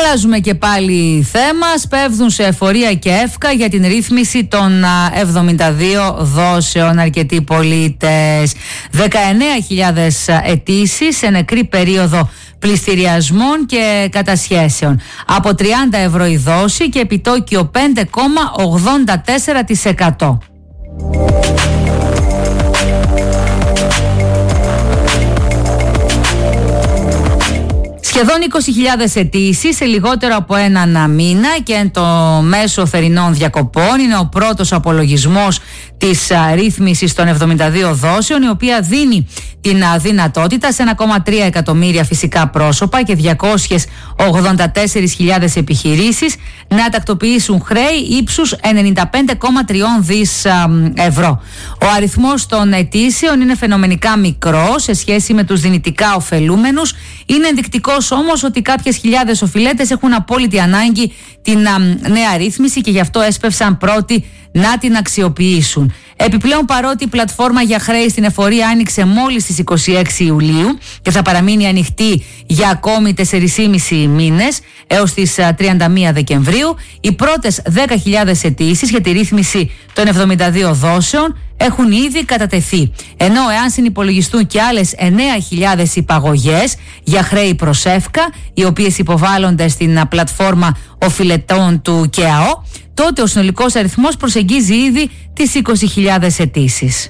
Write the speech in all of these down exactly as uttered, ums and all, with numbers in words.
Αλλάζουμε και πάλι θέμα. Σπέβδουν σε εφορία και εύκα για την ρύθμιση των εβδομήντα δύο δόσεων αρκετοί πολίτες. δεκαεννέα χιλιάδες αιτήσεις σε νεκρή περίοδο πληστηριασμών και κατασχέσεων. Από τριάντα ευρώ η δόση και επιτόκιο πέντε κόμμα ογδόντα τέσσερα τοις εκατό. Σχεδόν είκοσι χιλιάδες αιτήσεις σε λιγότερο από έναν μήνα και εν το μέσο θερινών διακοπών είναι ο πρώτος απολογισμός της ρύθμισης των εβδομήντα δύο δόσεων, η οποία δίνει την δυνατότητα σε ένα κόμμα τρία εκατομμύρια φυσικά πρόσωπα και διακόσιες ογδόντα τέσσερις χιλιάδες επιχειρήσεις να τακτοποιήσουν χρέη ύψους ενενήντα πέντε κόμμα τρία δις ευρώ. Ο αριθμός των αιτήσεων είναι φαινομενικά μικρό σε σχέση με τους δυνητικά ωφελούμενους. Είναι ενδεικτικός όμως ότι κάποιες χιλιάδες οφειλέτες έχουν απόλυτη ανάγκη την α, νέα ρύθμιση και γι' αυτό έσπευσαν πρώτοι να την αξιοποιήσουν. Επιπλέον, παρότι η πλατφόρμα για χρέη στην εφορία άνοιξε μόλις στις είκοσι έξι Ιουλίου και θα παραμείνει ανοιχτή για ακόμη τέσσερις και μισό μήνες έως τις τριάντα μία Δεκεμβρίου, οι πρώτες δέκα χιλιάδες αιτήσεις για τη ρύθμιση των εβδομήντα δύο δόσεων έχουν ήδη κατατεθεί. Ενώ εάν συνυπολογιστούν και άλλες εννέα χιλιάδες υπαγωγές για χρέη προς εύκα, οι οποίες υποβάλλονται στην πλατφόρμα οφειλετών του ΚΕΑΟ, τότε ο συνολικός αριθμός προσεγγίζει ήδη τις είκοσι χιλιάδες αιτήσεις.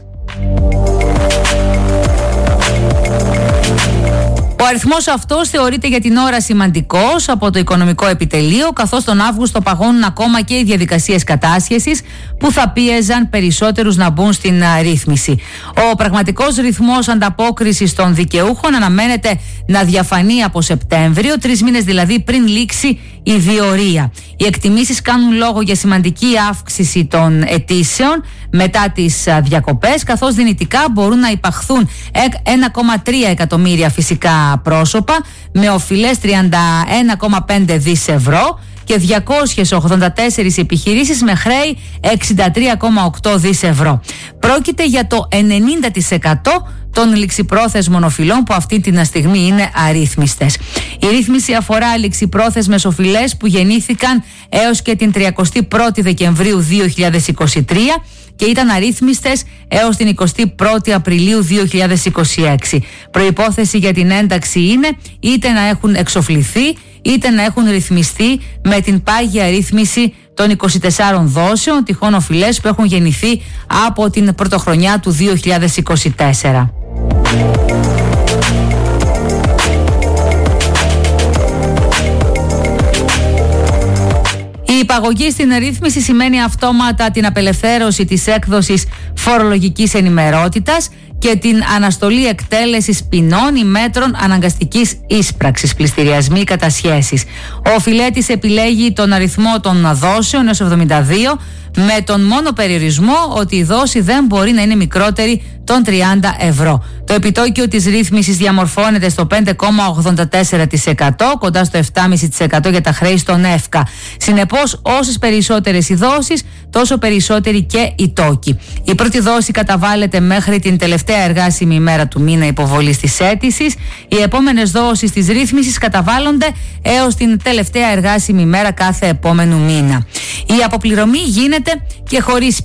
Ο αριθμός αυτός θεωρείται για την ώρα σημαντικός από το Οικονομικό Επιτελείο, καθώς τον Αύγουστο παγώνουν ακόμα και οι διαδικασίες κατάσχεσης που θα πίεζαν περισσότερους να μπουν στην ρύθμιση. Ο πραγματικός ρυθμός ανταπόκρισης των δικαιούχων αναμένεται να διαφανεί από Σεπτέμβριο, τρεις μήνες δηλαδή πριν λήξει η διορία. Οι εκτιμήσεις κάνουν λόγο για σημαντική αύξηση των αιτήσεων μετά τις διακοπές, καθώς δυνητικά μπορούν να υπαχθούν ένα κόμμα τρία εκατομμύρια φυσικά πρόσωπα με οφειλές τριάντα ένα κόμμα πέντε δις ευρώ και διακόσιες ογδόντα τέσσερις επιχειρήσεις με χρέη εξήντα τρία κόμμα οκτώ δις ευρώ. Πρόκειται για το ενενήντα τοις εκατό των ληξιπρόθεσμων οφειλών που αυτή την στιγμή είναι αρρύθμιστες. Η ρύθμιση αφορά ληξιπρόθεσμες οφειλές που γεννήθηκαν έως και την τριαντά πρώτη Δεκεμβρίου δύο χιλιάδες είκοσι τρία και ήταν αρρύθμιστες έως την εικοστή πρώτη Απριλίου δύο χιλιάδες είκοσι έξι. Προϋπόθεση για την ένταξη είναι είτε να έχουν εξοφληθεί είτε να έχουν ρυθμιστεί με την πάγια ρύθμιση των είκοσι τεσσάρων δόσεων τυχόν οφειλές που έχουν γεννηθεί από την πρωτοχρονιά του δύο χιλιάδες είκοσι τέσσερα. Η υπαγωγή στην ρύθμιση σημαίνει αυτόματα την απελευθέρωση της έκδοσης φορολογικής ενημερότητας και την αναστολή εκτέλεσης ποινών ή μέτρων αναγκαστικής ίσπραξης, πληστηριασμοί, κατασχέσεις. Ο οφειλέτης επιλέγει τον αριθμό των δόσεων έως εβδομήντα δύο με τον μόνο περιορισμό ότι η δόση δεν μπορεί να είναι μικρότερη των τριάντα ευρώ. Το επιτόκιο της ρύθμισης διαμορφώνεται στο πέντε κόμμα ογδόντα τέσσερα τοις εκατό, κοντά στο επτά κόμμα πέντε τοις εκατό για τα χρέη στον ΕΦΚΑ. Συνεπώς, όσες περισσότερες οι δόσεις, τόσο περισσότεροι και οι τόκοι. Η πρώτη δόση καταβάλλεται μέχρι την τελευταία εργάσιμη ημέρα του μήνα υποβολής της αίτησης. Οι επόμενες δόσεις της ρύθμισης καταβάλλονται έως την τελευταία εργάσιμη ημέρα κάθε επόμενου μήνα. Η αποπληρωμή γίνεται και χωρίς